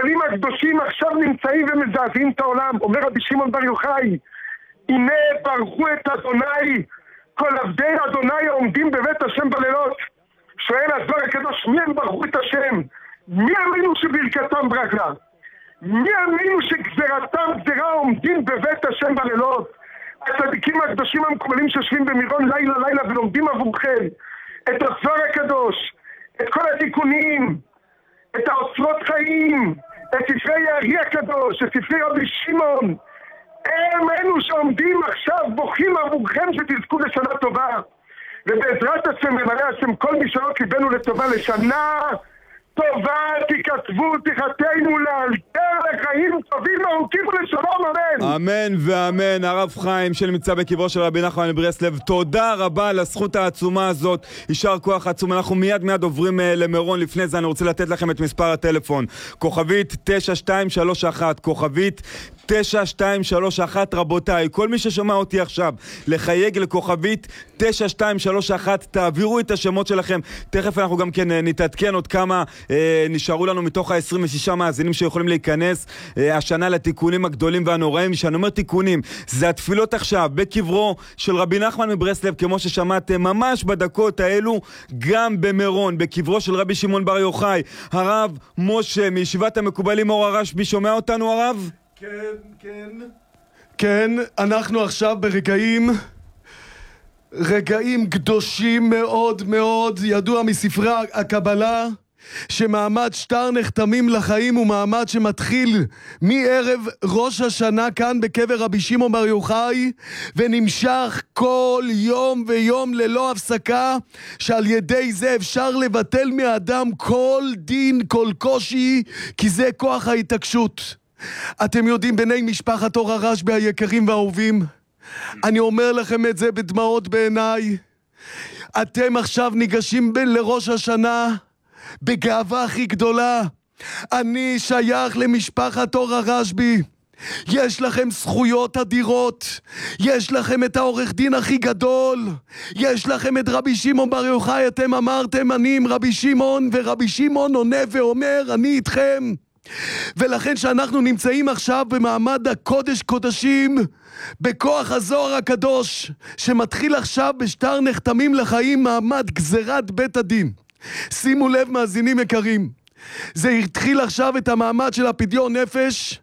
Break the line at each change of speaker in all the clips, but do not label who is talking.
המקובלים הקדושים עכשיו נמצאים ומזעזעים את העולם. אומר רבי שמעון בר יוחאי, הנה ברכו את אדוני כל עבדי אדוני העומדים בבית השם בלילות. שואל הזוהר הקדוש, מי הם ברכו את השם? מי אמינו שברכתם ברכה? מי אמינו שגזרתם גזרה עומדים בבית השם בלילות? הצדיקים הקדושים המקובלים שיושבים במירון לילה לילה ולומדים עבורכם את הזוהר הקדוש, את כל התיקונים, את האוצרות חיים, את ספרי הארי הקדוש, את ספרי רבי שמעון. הם אלו שעומדים עכשיו בוכים עבורכם שתזכו לשנה טובה, ובעזרת השם ומראה השם כל מי שלא קיבלנו לטובה לשנה טובה תכתבו תחתנו לאלתר לחיים טובים ארוכים ולשלום, אמן.
אמן ואמן. הרב חיים שנמצא בקברו של רבי נחמן מברסלב, תודה רבה על הזכות העצומה הזאת, יישר כוח עצום. אנחנו מיד עוברים למירון. לפני זה אני רוצה לתת לכם את מספר הטלפון, כוכבית 9231, כוכבית 9231. רבותיי, כל מי ששומע אותי עכשיו, לחייג לכוכבית 9231, תעבירו את השמות שלכם. תכף אנחנו גם כן נתעדכן עוד כמה נשארו לנו מתוך ה-26 מאזינים שיכולים להיכנס השנה לתיקונים הגדולים והנוראים. שאני אומר תיקונים, זה התפילות עכשיו בקברו של רבי נחמן מברסלב, כמו ששמעתם ממש בדקות האלו, גם במירון, בקברו של רבי שמעון בר יוחאי. הרב משה מישיבת המקובלים אור הרשב"י, שומע אותנו הרב?
כן, אנחנו עכשיו רגעים קדושים מאוד מאוד. ידוע מספרי הקבלה שמעמד שטר נחתמים לחיים הוא מעמד שמתחיל מערב ראש השנה כאן בקבר רבי שמעון בר יוחאי ונמשך כל יום ויום ללא הפסקה, שעל ידי זה אפשר לבטל מאדם כל דין, כל קושי, כי זה כוח ההתעקשות. אתם יודעים, בני משפחת אור הרשב"י היקרים והאהובים, אני אומר לכם את זה בדמעות בעיניי, אתם עכשיו ניגשים לראש השנה בגאווה הכי גדולה. אני שייך למשפחת אור הרשב"י, יש לכם זכויות אדירות, יש לכם את העורך דין הכי גדול, יש לכם את רבי שמעון בר יוחאי. אתם אמרתם אני עם רבי שמעון, ורבי שמעון עונה ואומר אני איתכם. ולכן שאנחנו נמצאים עכשיו במעמד הקודש קודשים, בכוח הזוהר הקדוש שמתחיל עכשיו בשטר נחתמים לחיים, מעמד גזירת בית הדין. שימו לב מאזינים יקרים, זה התחיל עכשיו את המעמד של הפדיון נפש,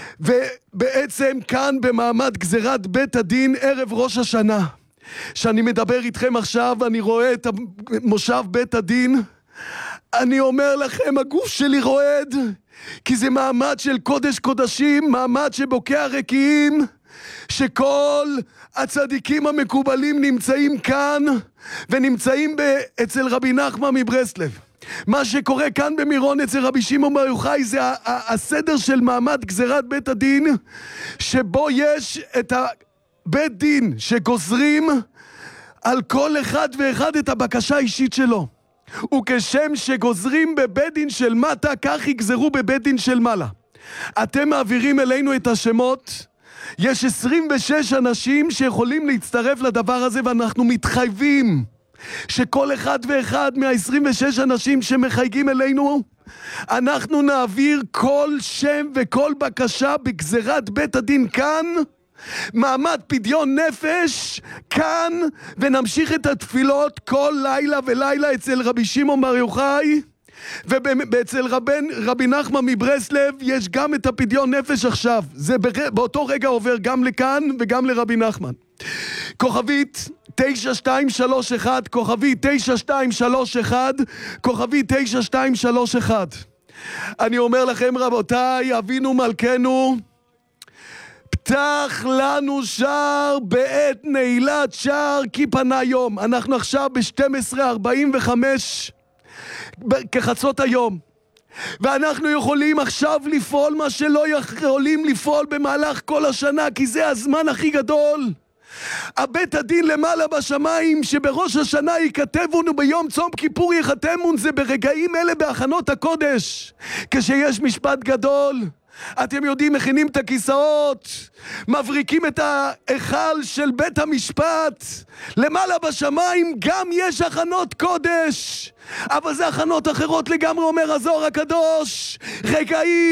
ובעצם כאן במעמד גזירת בית הדין ערב ראש השנה. שאני מדבר איתכם עכשיו, אני רואה את מושב בית הדין, אני אומר לכם הגוף שלי רועד, כי זה מעמד של קודש קודשים, מעמד שבוקע רקיעים, שכל הצדיקים המקובלים נמצאים כאן ונמצאים אצל רבי נחמן מברסלב. מה שקורה כאן במירון אצל רבי שמעון בר יוחאי זה הסדר של מעמד גזירת בית הדין, שבו יש את הבית דין שגוזרים על כל אחד ואחד את הבקשה האישית שלו, וכשם שגוזרים בבית דין של מטה, כך יגזרו בבית דין של מעלה. אתם מעבירים אלינו את השמות, יש 26 אנשים שיכולים להצטרף לדבר הזה, ואנחנו מתחייבים שכל אחד ואחד מה-26 אנשים שמחייגים אלינו, אנחנו נעביר כל שם וכל בקשה בגזירת בית הדין כאן, מעמד פדיון נפש כאן, ונמשיך את התפילות כל לילה ולילה אצל רבי שמעון בר יוחאי, ואצל רבי נחמן מברסלב יש גם את הפדיון נפש עכשיו. זה באותו רגע עובר גם לכאן וגם לרבי נחמן. כוכבית 9231, כוכבית 9231, כוכבית 9231. אני אומר לכם רבותיי, אבינו מלכנו, פתח לנו שער בעת נעילת שער כי פנה יום. אנחנו עכשיו ב-12:45 כחצות היום, ואנחנו יכולים עכשיו לפעול מה שלא יכולים לפעול במהלך כל השנה, כי זה הזמן הכי גדול. הבית הדין למעלה בשמיים שבראש השנה ייכתבונו, ביום צום כיפור יחתמון, זה ברגעים אלה בהכנות הקודש, כשיש משפט גדול. אתם יודעים, מכינים את הכיסאות, מבריקים את ההיכל של בית המשפט. למעלה בשמיים גם יש הכנות קודש, אבל זה הכנות אחרות לגמרי, אומר הזוהר הקדוש. רגעים